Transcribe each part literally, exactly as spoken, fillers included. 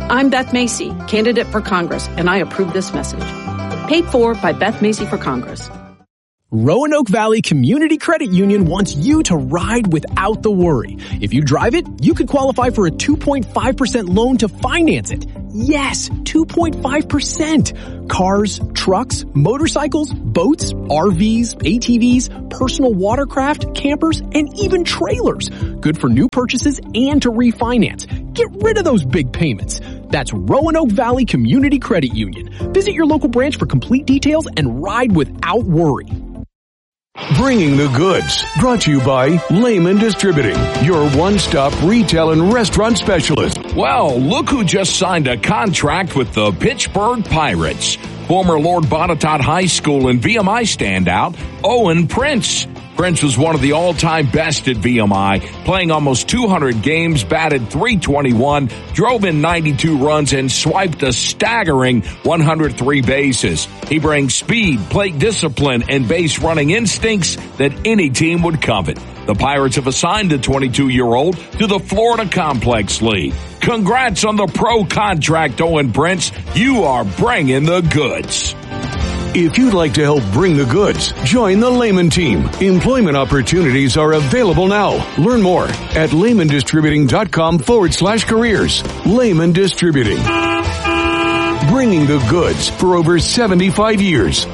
I'm Beth Macy, candidate for Congress, and I approve this message. Paid for by Beth Macy for Congress. Roanoke Valley Community Credit Union wants you to ride without the worry. If you drive it, you could qualify for a two point five percent loan to finance it. Yes, two point five percent. Cars, trucks, motorcycles, boats, R Vs, A T Vs, personal watercraft, campers, and even trailers. Good for new purchases and to refinance. Get rid of those big payments. That's Roanoke Valley Community Credit Union. Visit your local branch for complete details and ride without worry. Bringing the Goods, brought to you by Lehman Distributing, your one-stop retail and restaurant specialist. Well, look who just signed a contract with the Pittsburgh Pirates. Former Lord Botetourt High School and V M I standout, Owen Prince. Prince was one of the all-time best at V M I, playing almost two hundred games, batted three twenty-one, drove in ninety-two runs, and swiped a staggering one hundred three bases. He brings speed, plate discipline, and base-running instincts that any team would covet. The Pirates have assigned the twenty-two-year-old to the Florida Complex League. Congrats on the pro contract, Owen Prince. You are bringing the goods. If you'd like to help bring the goods, join the Lehman team. Employment opportunities are available now. Learn more at lehmandistributing.com forward slash careers. Lehman Distributing. Bringing the goods for over seventy-five years.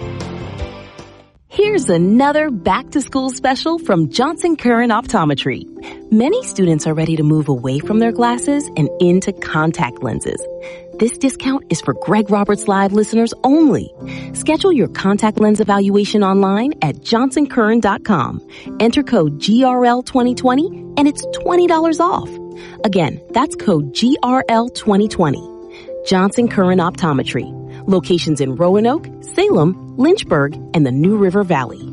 Here's another back-to-school special from Johnson Curran Optometry. Many students are ready to move away from their glasses and into contact lenses. This discount is for Greg Roberts Live listeners only. Schedule your contact lens evaluation online at johnson curran dot com. Enter code G R L twenty twenty and it's twenty dollars off. Again, that's code G R L twenty twenty. Johnson Curran Optometry. Locations in Roanoke, Salem, Lynchburg, and the New River Valley.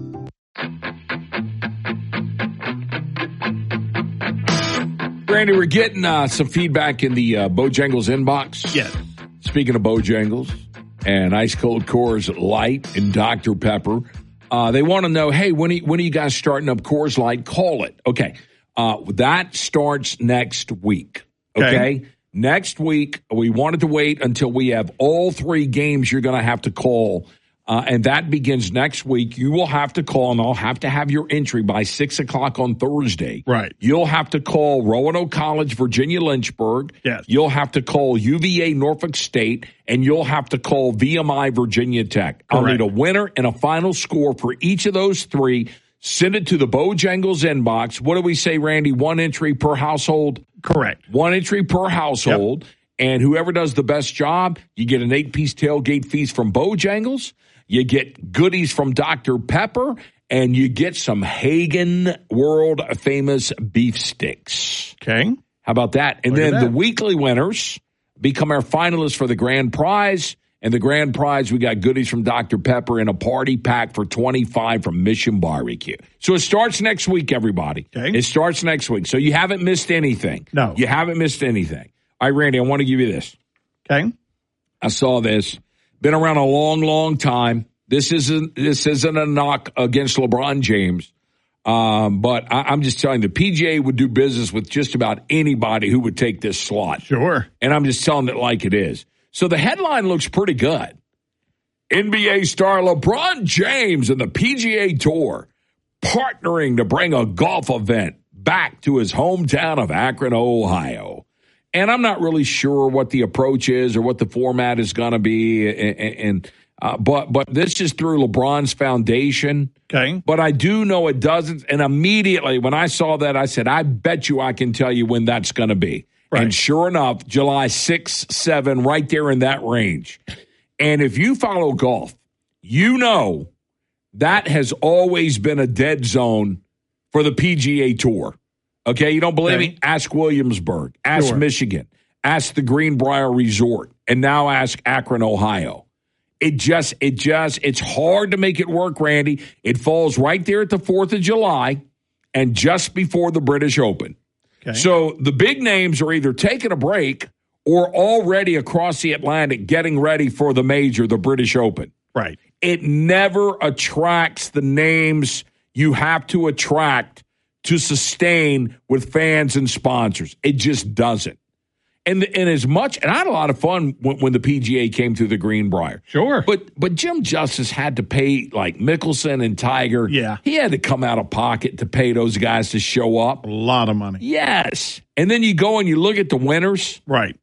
Randy, we're getting uh, some feedback in the uh, Bojangles inbox. Yes. Speaking of Bojangles and Ice Cold Coors Light and Doctor Pepper, uh, they want to know, hey, when are, you, when are you guys starting up Coors Light? Call it. Okay. Uh, that starts next week. Okay? okay. Next week, we wanted to wait until we have all three games you're going to have to call. Uh, and that begins next week. You will have to call, and I'll have to have your entry by six o'clock on Thursday. Right. You'll have to call Roanoke College, Virginia Lynchburg. Yes. You'll have to call U V A, Norfolk State, and you'll have to call V M I, Virginia Tech. Correct. I'll need a winner and a final score for each of those three. Send it to the Bojangles inbox. What do we say, Randy? One entry per household? Correct. One entry per household. Yep. And whoever does the best job, you get an eight-piece tailgate feast from Bojangles. You get goodies from Doctor Pepper, and you get some Hagen world-famous beef sticks. Okay. How about that? And Look then that. the weekly winners become our finalists for the grand prize. And the grand prize, we got goodies from Doctor Pepper and a party pack for twenty-five from Mission Barbecue. So it starts next week, everybody. Okay. It starts next week. So you haven't missed anything. No. You haven't missed anything. All right, Randy, I want to give you this. Okay. I saw this. Been around a long, long time. This isn't this isn't a knock against LeBron James. Um, but I, I'm just telling you, the P G A would do business with just about anybody who would take this slot. Sure. And I'm just telling it like it is. So the headline looks pretty good. N B A star LeBron James and the P G A Tour partnering to bring a golf event back to his hometown of Akron, Ohio. And I'm not really sure what the approach is or what the format is going to be. And, and uh, but but this is through LeBron's foundation. Okay. But I do know it doesn't. And immediately when I saw that, I said, I bet you I can tell you when that's going to be. Right. And sure enough, July sixth, seventh, right there in that range. And if you follow golf, you know that has always been a dead zone for the P G A Tour. Okay, you don't believe okay. me? Ask Williamsburg. Ask sure. Michigan. Ask the Greenbrier Resort. And now ask Akron, Ohio. It just, it just, it's hard to make it work, Randy. It falls right there at the fourth of July and just before the British Open. Okay. So the big names are either taking a break or already across the Atlantic getting ready for the major, the British Open. Right. It never attracts the names you have to attract to sustain with fans and sponsors. It just doesn't. And and as much, and I had a lot of fun when, when the P G A came through the Greenbrier. Sure. But but Jim Justice had to pay like Mickelson and Tiger. Yeah. He had to come out of pocket to pay those guys to show up. A lot of money. Yes. And then you go and you look at the winners. Right.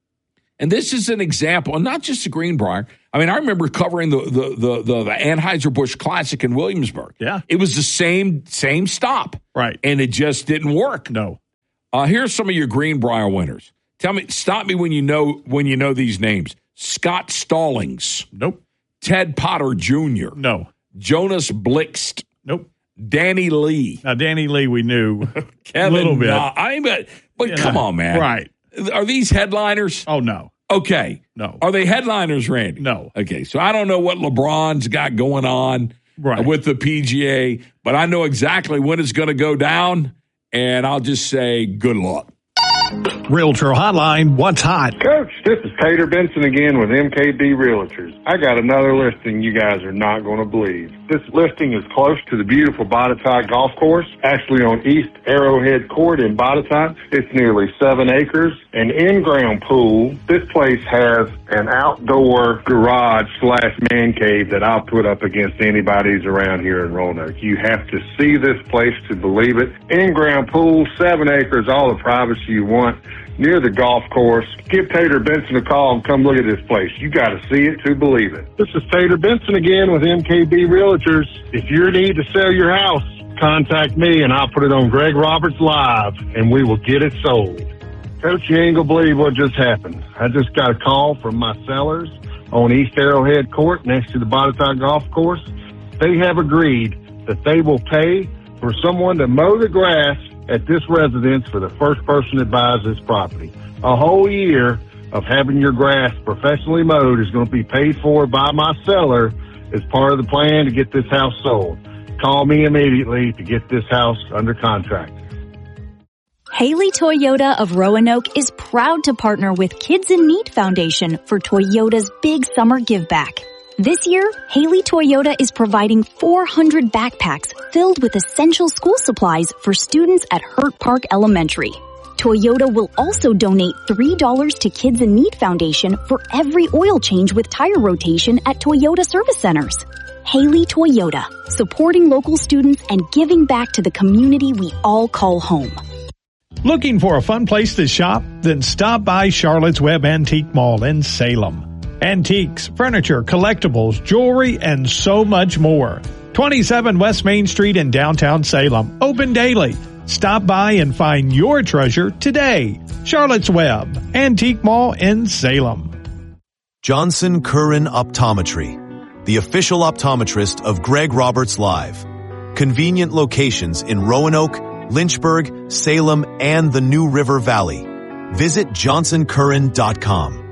And this is an example, and not just the Greenbrier. I mean, I remember covering the the the, the, the Anheuser-Busch Classic in Williamsburg. Yeah. It was the same same stop. Right. And it just didn't work. No. Uh, here's some of your Greenbrier winners. Tell me, stop me when you know when you know these names. Scott Stallings. Nope. Ted Potter Junior No. Jonas Blixt. Nope. Danny Lee. Now, Danny Lee, we knew Kevin a little bit. Na- I mean, but, but Yeah. come on, man. Right. Are these headliners? Oh, no. Okay. No. Are they headliners, Randy? No. Okay, so I don't know what LeBron's got going on Right. with the P G A, but I know exactly when it's going to go down, and I'll just say good luck. Realtor Hotline, what's hot? Coach, this is Tater Benson again with M K B Realtors. I got another listing you guys are not going to believe. This listing is close to the beautiful Botetourt Golf Course, actually on East Arrowhead Court in Botetourt. It's nearly seven acres, an in-ground pool. This place has an outdoor garage slash man cave that I'll put up against anybody's around here in Roanoke. You have to see this place to believe it. In-ground pool, seven acres, all the privacy you want. Near the golf course. Give Tater Benson a call and come look at this place. You got to see it to believe it. This is Tater Benson again with M K B Realtors. If you're in need to sell your house, contact me and I'll put it on Greg Roberts Live and we will get it sold. Coach, you ain't gonna believe what just happened. I just got a call from my sellers on East Arrowhead Court next to the Botetourt Golf Course. They have agreed that they will pay for someone to mow the grass at this residence for the first person that buys this property. A whole year of having your grass professionally mowed is going to be paid for by my seller as part of the plan to get this house sold. Call me immediately to get this house under contract. Haley Toyota of Roanoke is proud to partner with Kids in Need Foundation for Toyota's Big Summer Give Back. This year, Haley Toyota is providing four hundred backpacks filled with essential school supplies for students at Hurt Park Elementary. Toyota will also donate three dollars to Kids in Need Foundation for every oil change with tire rotation at Toyota service centers. Haley Toyota, supporting local students and giving back to the community we all call home. Looking for a fun place to shop? Then stop by Charlotte's Web Antique Mall in Salem. Antiques, furniture, collectibles, jewelry, and so much more. twenty-seven West Main Street in downtown Salem. Open daily. Stop by and find your treasure today. Charlotte's Web Antique Mall in Salem. Johnson Curran Optometry, the official optometrist of Greg Roberts Live. Convenient locations in Roanoke, Lynchburg, Salem, and the New River Valley. Visit johnson curran dot com.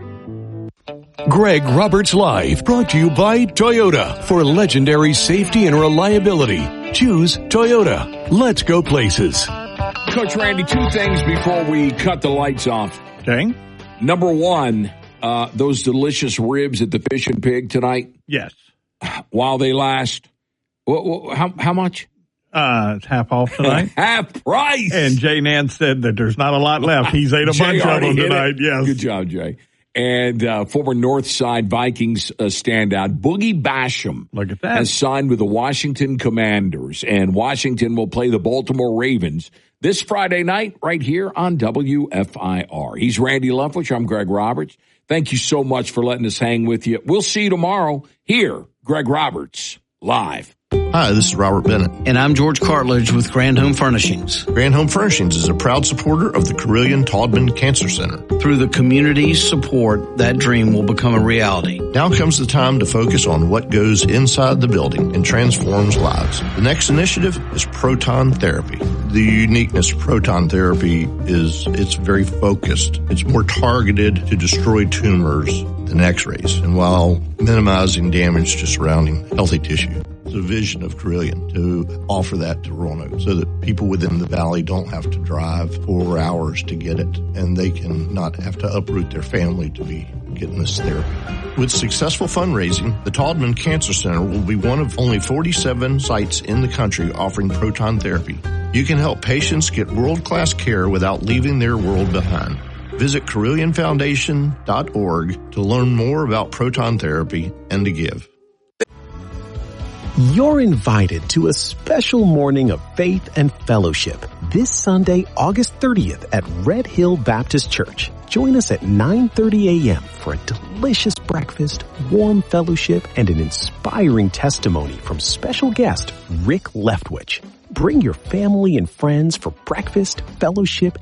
Greg Roberts Live, brought to you by Toyota. For legendary safety and reliability, choose Toyota. Let's go places. Coach Randy, two things before we cut the lights off. Okay. Number one, uh, those delicious ribs at the Fish and Pig tonight, Yes. while they last, wh- wh- how, how much? Uh, it's half off tonight. Half price. And Jay Nance said that there's not a lot left. He's ate a Jay bunch of already them hit tonight. it. Yes. Good job, Jay. And uh, former Northside Vikings uh, standout Boogie Basham Look at that. has signed with the Washington Commanders, and Washington will play the Baltimore Ravens this Friday night right here on W F I R. He's Randy Leftwich. I'm Greg Roberts. Thank you so much for letting us hang with you. We'll see you tomorrow here, Greg Roberts, live. Hi, this is Robert Bennett. And I'm George Cartledge with Grand Home Furnishings. Grand Home Furnishings is a proud supporter of the Carilion Taubman Cancer Center. Through the community's support, that dream will become a reality. Now comes the time to focus on what goes inside the building and transforms lives. The next initiative is proton therapy. The uniqueness of proton therapy is it's very focused. It's more targeted to destroy tumors than x-rays, and while minimizing damage to surrounding healthy tissue. It's a vision of Carilion to offer that to Roanoke so that people within the valley don't have to drive four hours to get it, and they can not have to uproot their family to be getting this therapy. With successful fundraising, the Taubman Cancer Center will be one of only forty-seven sites in the country offering proton therapy. You can help patients get world-class care without leaving their world behind. Visit Carilion Foundation dot org to learn more about proton therapy and to give. You're invited to a special morning of faith and fellowship this Sunday, August thirtieth at Red Hill Baptist Church. Join us at nine thirty a.m. for a delicious breakfast, warm fellowship, and an inspiring testimony from special guest Rick Leftwich. Bring your family and friends for breakfast, fellowship,